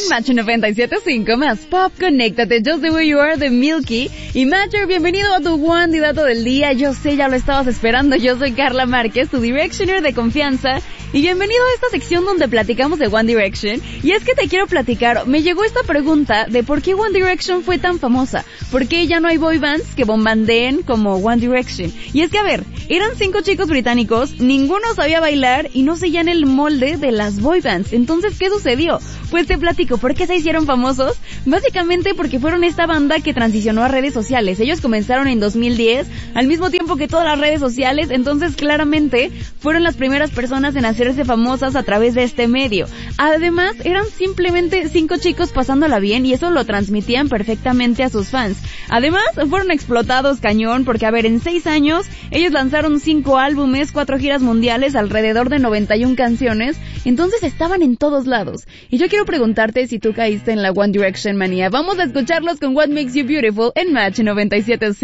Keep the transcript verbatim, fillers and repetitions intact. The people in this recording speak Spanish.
En Match noventa y siete punto cinco más pop, conéctate. Just the way you are de Milky. Y Matcher, bienvenido a tu candidato del día. Yo sé, ya lo estabas esperando. Yo soy Carla Márquez, tu Directioner de confianza. Y bienvenido a esta sección donde platicamos de One Direction. Y es que te quiero platicar, me llegó esta pregunta de por qué One Direction fue tan famosa. ¿Por qué ya no hay boy bands que bombardeen como One Direction? Y es que, a ver, eran cinco chicos británicos, ninguno sabía bailar y no seguían el molde de las boy bands. Entonces, ¿qué sucedió? Pues te platico, ¿por qué se hicieron famosos? Básicamente porque fueron esta banda que transicionó a redes sociales. Ellos comenzaron en dos mil diez, al mismo tiempo que todas las redes sociales, entonces claramente fueron las primeras personas en hacerse famosas a través de este medio. Además, eran simplemente cinco chicos pasándola bien y eso lo transmitían perfectamente a sus fans. Además, fueron explotados cañón porque, a ver, en seis años, ellos lanzaron cinco álbumes, cuatro giras mundiales, alrededor de noventa y una canciones, entonces estaban en todos lados. Y yo quiero preguntarte si tú caíste en la One Direction manía. Vamos a escucharlos con What Makes You Beautiful en Match noventa y siete punto cinco.